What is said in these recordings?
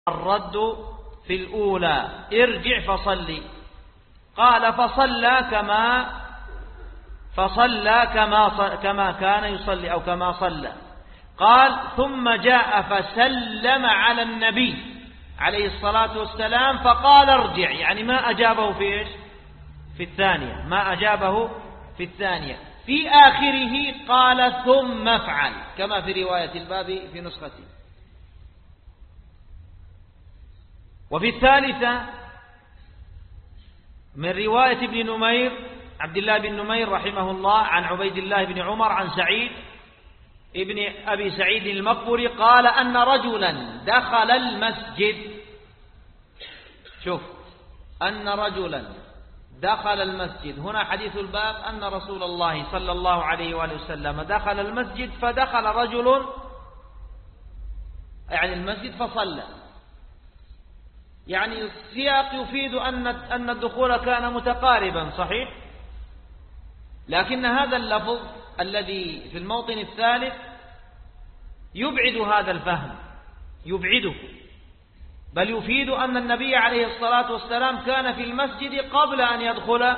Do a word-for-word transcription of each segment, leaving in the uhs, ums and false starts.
الرد في الأولى ارجع فصلي. قال فصلى كما فصلى كما كما كان يصلي أو كما صلى. قال ثم جاء فسلم على النبي عليه الصلاة والسلام فقال ارجع، يعني ما أجابه في إيش؟ في الثانية، ما أجابه في الثانية. في آخره قال ثم افعل كما في رواية الباب في نسختي. وفي الثالثة من رواية ابن نمير عبد الله بن نمير رحمه الله عن عبيد الله بن عمر عن سعيد ابن أبي سعيد المقبري قال أن رجلا دخل المسجد. شوف، أن رجلا دخل المسجد، هنا حديث الباب أن رسول الله صلى الله عليه وآله وسلم دخل المسجد، فدخل رجل يعني المسجد فصلى، يعني السياق يفيد أن أن الدخول كان متقاربا صحيح، لكن هذا اللفظ الذي في الموطن الثالث يبعد هذا الفهم، يبعده، بل يفيد أن النبي عليه الصلاة والسلام كان في المسجد قبل أن يدخل،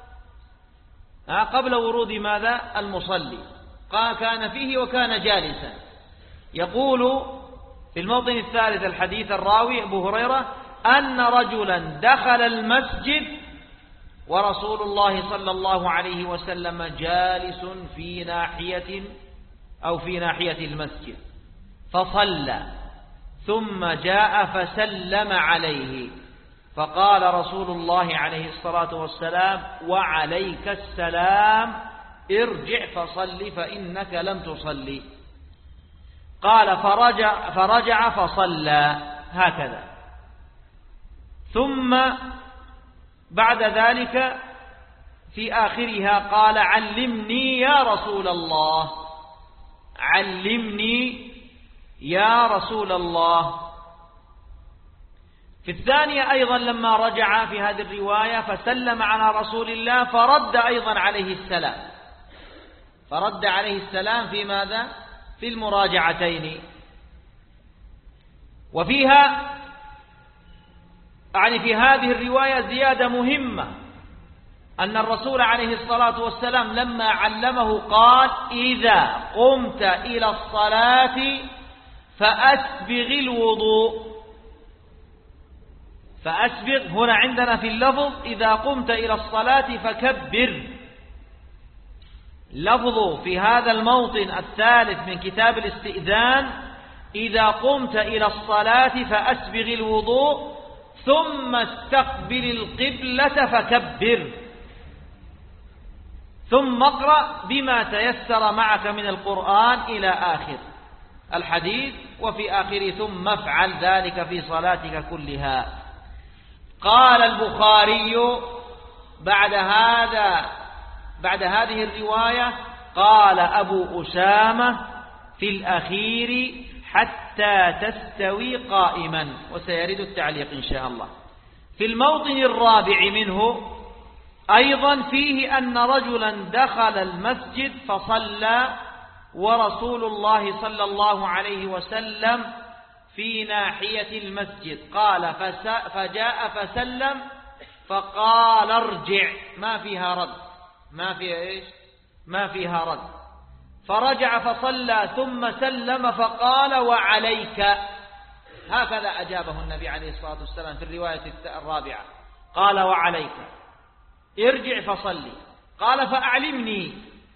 قبل ورود ماذا؟ المصلي، كان فيه وكان جالسا. يقول في الموطن الثالث الحديث الراوي أبو هريرة أن رجلا دخل المسجد ورسول الله صلى الله عليه وسلم جالس في ناحية أو في ناحية المسجد فصلى، ثم جاء فسلم عليه فقال رسول الله عليه الصلاة والسلام وعليك السلام ارجع فصل فإنك لم تصلي. قال فرجع, فرجع فصلى هكذا. ثم بعد ذلك في آخرها قال علمني يا رسول الله، علمني يا رسول الله. في الثانية أيضا لما رجع في هذه الرواية فسلم على رسول الله فرد أيضا عليه السلام، فرد عليه السلام في ماذا؟ في المراجعتين. وفيها يعني في هذه الرواية زيادة مهمة، أن الرسول عليه الصلاة والسلام لما علمه قال إذا قمت إلى الصلاة فأسبغ الوضوء. فأسبغ هنا عندنا في اللفظ إذا قمت إلى الصلاة فكبر، لفظ في هذا الموطن الثالث من كتاب الاستئذان إذا قمت إلى الصلاة فأسبغ الوضوء ثم استقبل القبلة فكبر، ثم اقرأ بما تيسر معك من القرآن إلى آخر الحديث. وفي آخره ثم افعل ذلك في صلاتك كلها. قال البخاري بعد هذا بعد هذه الرواية قال أبو أسامة في الأخير حتى تستوي قائما، وسيرد التعليق إن شاء الله. في الموطن الرابع منه أيضا فيه أن رجلا دخل المسجد فصلى ورسول الله صلى الله عليه وسلم في ناحية المسجد. قال فجاء فسلم فقال ارجع، ما فيها رد، ما فيها إيش؟ ما فيها رد. فرجع فصلى ثم سلم فقال وعليك، هكذا أجابه النبي عليه الصلاة والسلام في الرواية الرابعة، قال وعليك ارجع فصلي. قال فأعلمني،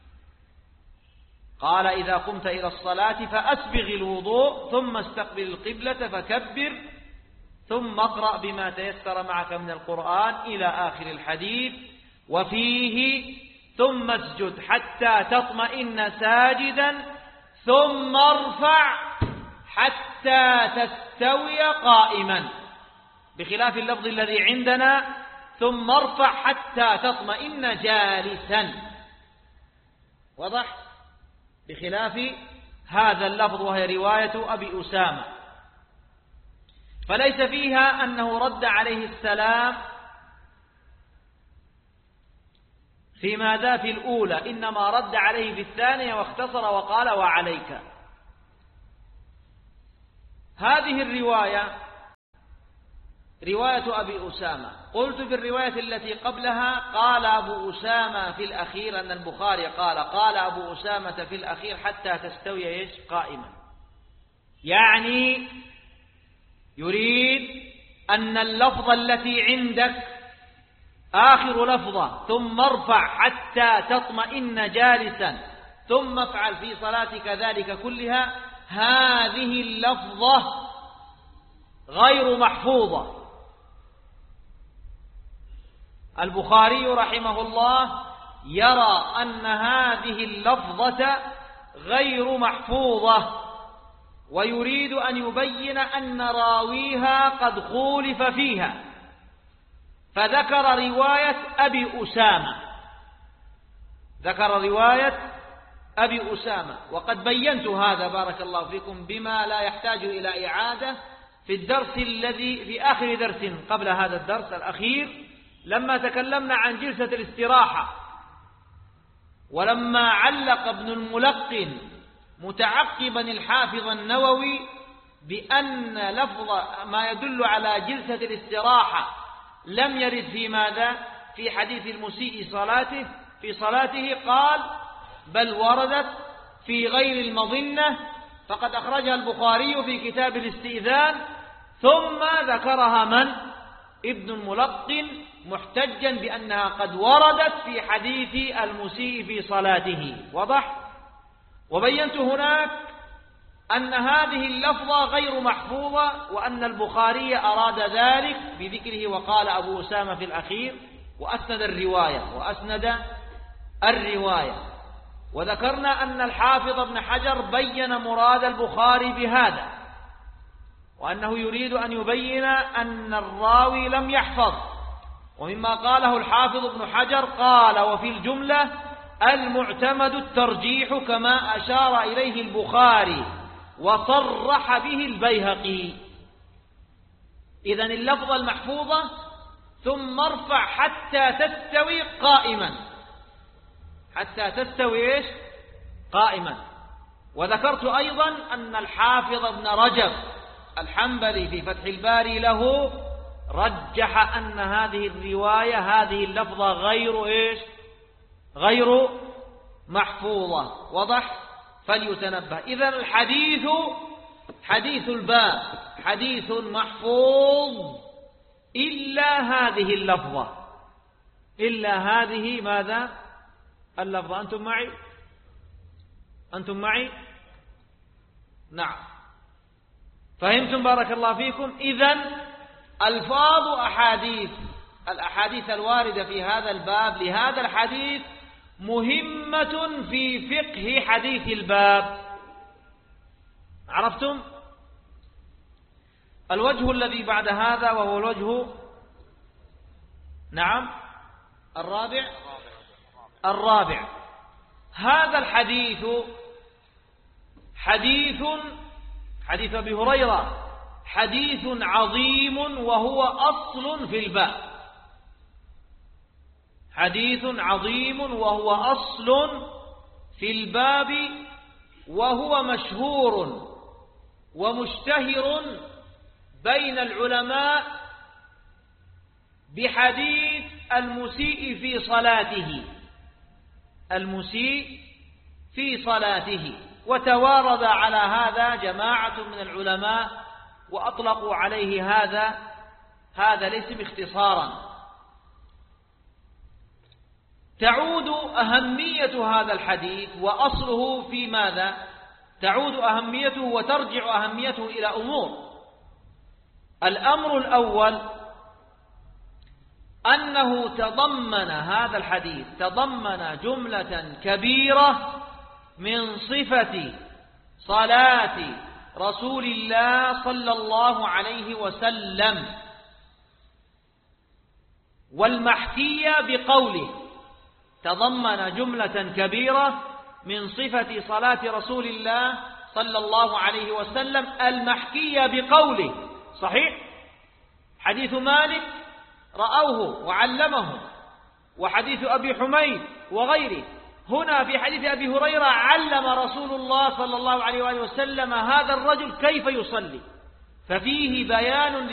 قال إذا قمت إلى الصلاة فأسبغ الوضوء ثم استقبل القبلة فكبر ثم اقرأ بما تيسر معك من القرآن إلى آخر الحديث. وفيه ثم اسجد حتى تطمئن ساجدا ثم ارفع حتى تستوي قائما، بخلاف اللفظ الذي عندنا ثم ارفع حتى تطمئن جالسا، وضح؟ بخلاف هذا اللفظ وهي رواية أبي أسامة، فليس فيها أنه رد عليه السلام في ماذا؟ في الأولى، إنما رد عليه في الثانية واختصر وقال وعليك. هذه الرواية رواية أبي أسامة. قلت في الرواية التي قبلها قال أبو أسامة في الأخير، أن البخاري قال قال أبو أسامة في الأخير حتى تستوي إيش قائما، يعني يريد أن اللفظة التي عندك آخر لفظة ثم ارفع حتى تطمئن جالسا ثم افعل في صلاتك ذلك كلها، هذه اللفظة غير محفوظة. البخاري رحمه الله يرى أن هذه اللفظة غير محفوظة، ويريد أن يبين أن راويها قد خولف فيها، فذكر رواية أبي أسامة، ذكر رواية أبي أسامة. وقد بينت هذا بارك الله فيكم بما لا يحتاج إلى إعادة في الدرس الذي في آخر درس قبل هذا الدرس الأخير، لما تكلمنا عن جلسة الاستراحة، ولما علق ابن الملقن متعقبا الحافظ النووي بأن لفظ ما يدل على جلسة الاستراحة لم يرد في ماذا؟ في حديث المسيء صلاته في صلاته، قال بل وردت في غير المظنة، فقد أخرجها البخاري في كتاب الاستئذان، ثم ذكرها من؟ ابن الملقن، محتجا بأنها قد وردت في حديث المسيء في صلاته. وضح؟ وبينت هناك أن هذه اللفظة غير محفوظة، وأن البخاري أراد ذلك بذكره وقال أبو أسامة في الأخير، وأسند الرواية وأسند الرواية وذكرنا أن الحافظ ابن حجر بين مراد البخاري بهذا، وأنه يريد أن يبين أن الراوي لم يحفظ. ومما قاله الحافظ ابن حجر قال وفي الجملة المعتمد الترجيح كما أشار إليه البخاري وصرح به البيهقي. إذن اللفظة المحفوظة ثم ارفع حتى تستوي قائما، حتى تستوي إيش؟ قائما. وذكرت أيضا أن الحافظ ابن رجب الحنبلي في فتح الباري له رجح أن هذه الرواية هذه اللفظة غير إيش؟ غير محفوظة. وضح؟ فليتنبه. إذن الحديث حديث الباب حديث محفوظ إلا هذه اللفظة، إلا هذه ماذا؟ اللفظة. أنتم معي؟ أنتم معي؟ نعم، فهمتم بارك الله فيكم. إذن ألفاظ أحاديث الأحاديث الواردة في هذا الباب لهذا الحديث مهمة في فقه حديث الباب. عرفتم؟ الوجه الذي بعد هذا وهو الوجه نعم الرابع الرابع هذا الحديث حديث حديث أبي هريرة حديث عظيم وهو أصل في الباب، حديث عظيم وهو أصل في الباب، وهو مشهور ومشتهر بين العلماء بحديث المسيء في صلاته، المسيء في صلاته. وتوارد على هذا جماعة من العلماء وأطلقوا عليه هذا هذا الاسم اختصارا. تعود أهمية هذا الحديث وأصله في ماذا؟ تعود أهميته وترجع أهميته إلى أمور. الأمر الأول أنه تضمن هذا الحديث تضمن جملة كبيرة من صفة صلاة رسول الله صلى الله عليه وسلم، والمحكية بقوله. تضمن جملة كبيرة من صفة صلاة رسول الله صلى الله عليه وسلم المحكية بقوله. صحيح؟ حديث مالك رأوه وعلمه، وحديث أبي حميد وغيره. هنا في حديث أبي هريرة علم رسول الله صلى الله عليه وسلم هذا الرجل كيف يصلي، ففيه بيان